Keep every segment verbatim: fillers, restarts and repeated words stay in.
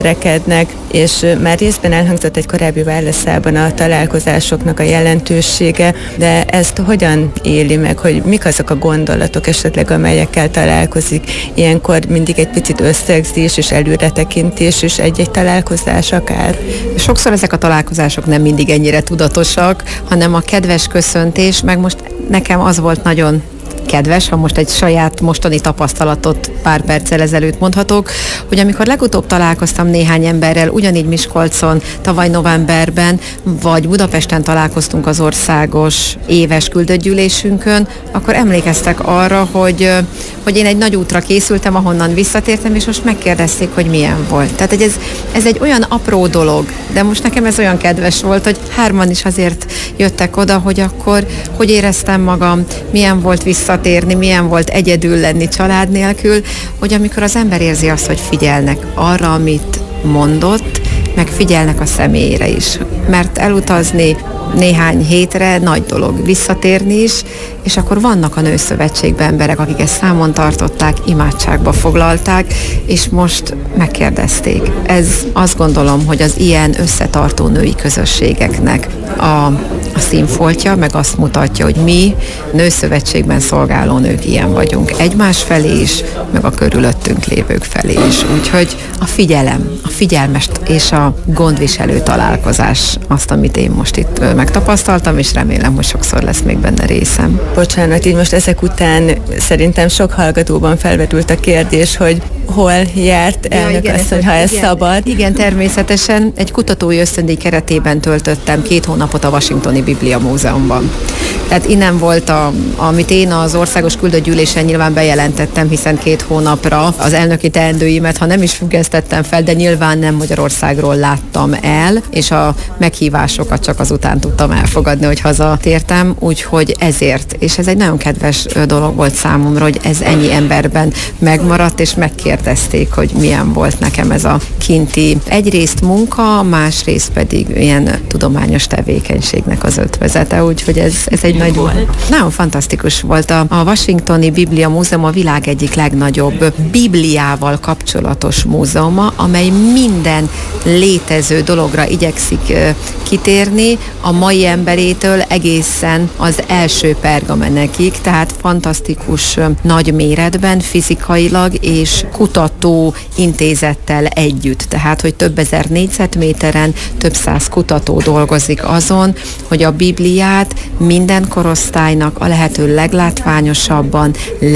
rekednek, és már részben elhangzott egy korábbi válaszában a találkozásoknak a jelentősége, de ezt hogyan éli meg, hogy mik azok a gondolatok esetleg, amelyekkel találkozik? Ilyenkor mindig egy picit összegzés és előretekintés és egy-egy találkozás akár? Sokszor ezek a találkozások nem mindig ennyire tudatosak, hanem a kedves köszöntés, meg most nekem az volt nagyon kedves, ha most egy saját mostani tapasztalatot pár perccel ezelőtt mondhatok, hogy amikor legutóbb találkoztam néhány emberrel, ugyanígy Miskolcon, tavaly novemberben, vagy Budapesten találkoztunk az országos éves küldöttgyűlésünkön, akkor emlékeztek arra, hogy, hogy én egy nagy útra készültem, ahonnan visszatértem, és most megkérdezték, hogy milyen volt. Tehát ez, ez egy olyan apró dolog, de most nekem ez olyan kedves volt, hogy hárman is azért jöttek oda, hogy akkor hogy éreztem magam, milyen volt visszatérni, milyen volt egyedül lenni család nélkül, hogy amikor az ember érzi azt, hogy figyelnek arra, amit mondott, meg figyelnek a személyére is. Mert elutazni néhány hétre nagy dolog, visszatérni is, és akkor vannak a Nőszövetségben emberek, akik ezt számon tartották, imádságba foglalták, és most megkérdezték. Ez azt gondolom, hogy az ilyen összetartó női közösségeknek a, a színfoltja, meg azt mutatja, hogy mi Nőszövetségben szolgáló nők ilyen vagyunk. Egymás felé is, meg a körülöttünk lévők felé is. Úgyhogy a figyelem, a figyelmes és a gondviselő találkozás azt, amit én most itt megtapasztaltam, és remélem, hogy sokszor lesz még benne részem. Bocsánat, így most ezek után szerintem sok hallgatóban felvetült a kérdés, hogy hol járt elnök ja, asszony, ha ez igen, szabad. Igen, természetesen egy kutatói ösztöndíj keretében töltöttem két hónapot a Washingtoni Biblia Múzeumban. Tehát innen volt, a, amit én az országos küldöttgyűlésen nyilván bejelentettem, hiszen két hónapra az elnöki teendőimet, ha nem is függesztettem fel, de nyilván nem Magyarországról láttam el, és a meghívásokat csak azután tudtam elfogadni, hogy hazatértem, úgyhogy ezért. És ez egy nagyon kedves dolog volt számomra, hogy ez ennyi emberben megmaradt, és megkérdezték, hogy milyen volt nekem ez a kinti egyrészt munka, másrészt pedig ilyen tudományos tevékenységnek az ötvözete, úgyhogy ez, ez egy nagy volt. Nagyon fantasztikus volt. A, a Washingtoni Biblia Múzeum a világ egyik legnagyobb Bibliával kapcsolatos múzeuma, amely minden létező dologra igyekszik uh, kitérni, a mai emberétől egészen az első pergamenekig, tehát fantasztikus uh, nagy méretben, fizikailag és kutató intézettel együtt. Tehát, hogy több ezer négyzetméteren több száz kutató dolgozik azon, hogy a Bibliát minden korosztálynak a lehető leglátványosabban,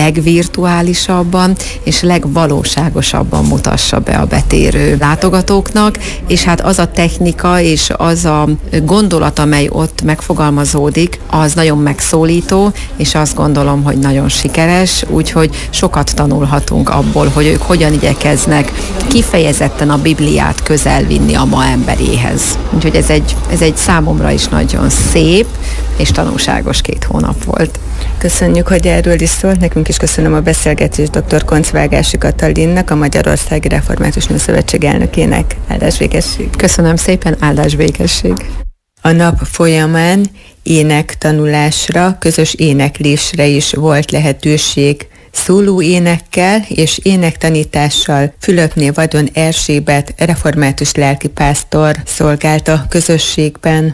legvirtuálisabban és legvalóságosabban mutassa be a betérő látogatóknak, és hát az a technika és az a gondolat, amely ott megfogalmazódik, az nagyon megszólító, és azt gondolom, hogy nagyon sikeres, úgyhogy sokat tanulhatunk abból, hogy ők hogyan igyekeznek kifejezetten a Bibliát közel vinni a ma emberéhez. Úgyhogy ez egy, ez egy számomra is nagyon szép és tanulságos két hónap volt. Köszönjük, hogy erről is szólt. Nekünk is köszönöm a beszélgetést dr. Koncvágási Katalinnak, a Magyarországi Református Nőszövetség elnökének. Áldás végesség. Köszönöm szépen, áldás végesség. A nap folyamán énektanulásra, közös éneklésre is volt lehetőség. Szóló énekkel és énektanítással Fülöpné Vadon Erzsébet református lelkipásztor szolgált a közösségben.